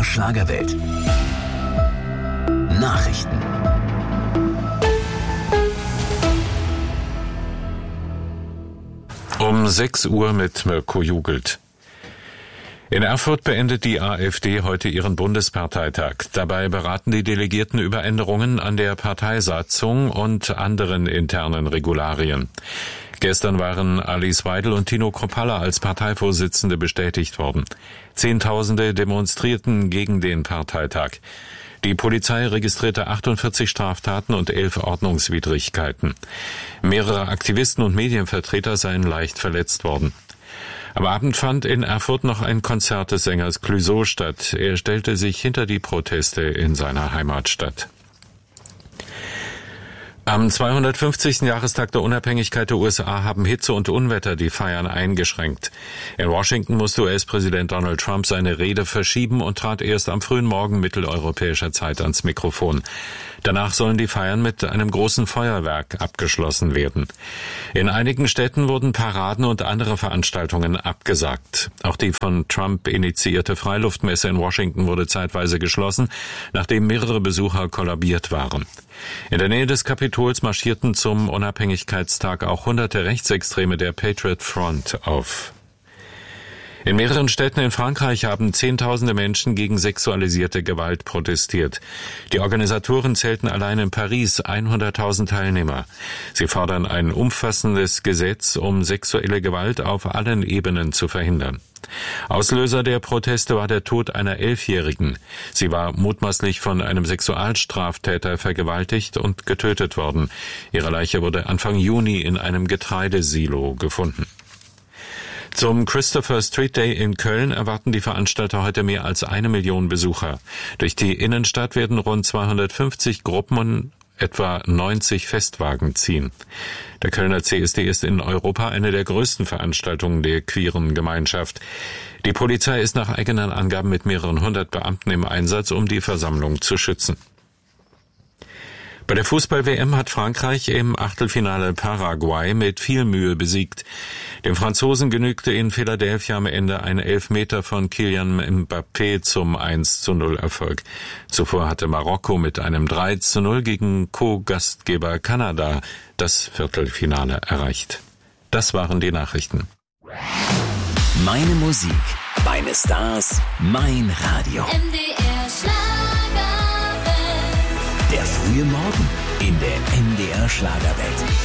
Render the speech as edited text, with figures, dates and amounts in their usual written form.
MDR Schlagerwelt. Nachrichten. Um 6 Uhr mit Mirko Jugelt. In Erfurt beendet die AfD heute ihren Bundesparteitag. Dabei beraten die Delegierten über Änderungen an der Parteisatzung und anderen internen Regularien. Gestern waren Alice Weidel und Tino Kruppalla als Parteivorsitzende bestätigt worden. Zehntausende demonstrierten gegen den Parteitag. Die Polizei registrierte 48 Straftaten und 11 Ordnungswidrigkeiten. Mehrere Aktivisten und Medienvertreter seien leicht verletzt worden. Am Abend fand in Erfurt noch ein Konzert des Sängers Clouseau statt. Er stellte sich hinter die Proteste in seiner Heimatstadt. Am 250. Jahrestag der Unabhängigkeit der USA haben Hitze und Unwetter die Feiern eingeschränkt. In Washington musste US-Präsident Donald Trump seine Rede verschieben und trat erst am frühen Morgen mitteleuropäischer Zeit ans Mikrofon. Danach sollen die Feiern mit einem großen Feuerwerk abgeschlossen werden. In einigen Städten wurden Paraden und andere Veranstaltungen abgesagt. Auch die von Trump initiierte Freiluftmesse in Washington wurde zeitweise geschlossen, nachdem mehrere Besucher kollabiert waren. In der Nähe des Kapitols marschierten zum Unabhängigkeitstag auch hunderte Rechtsextreme der Patriot Front auf. In mehreren Städten in Frankreich haben Zehntausende Menschen gegen sexualisierte Gewalt protestiert. Die Organisatoren zählten allein in Paris 100.000 Teilnehmer. Sie fordern ein umfassendes Gesetz, um sexuelle Gewalt auf allen Ebenen zu verhindern. Auslöser der Proteste war der Tod einer 11-Jährigen. Sie war mutmaßlich von einem Sexualstraftäter vergewaltigt und getötet worden. Ihre Leiche wurde Anfang Juni in einem Getreidesilo gefunden. Zum Christopher Street Day in Köln erwarten die Veranstalter heute mehr als 1 Million Besucher. Durch die Innenstadt werden rund 250 Gruppen und etwa 90 Festwagen ziehen. Der Kölner CSD ist in Europa eine der größten Veranstaltungen der queeren Gemeinschaft. Die Polizei ist nach eigenen Angaben mit mehreren 100 Beamten im Einsatz, um die Versammlung zu schützen. Bei der Fußball-WM hat Frankreich im Achtelfinale Paraguay mit viel Mühe besiegt. Den Franzosen genügte in Philadelphia am Ende ein Elfmeter von Kylian Mbappé zum 1:0 Erfolg. Zuvor hatte Marokko mit einem 3:0 gegen Co-Gastgeber Kanada das Viertelfinale erreicht. Das waren die Nachrichten. Meine Musik, meine Stars, mein Radio. MDR Schlagerwelt. Der frühe Morgen in der MDR Schlagerwelt.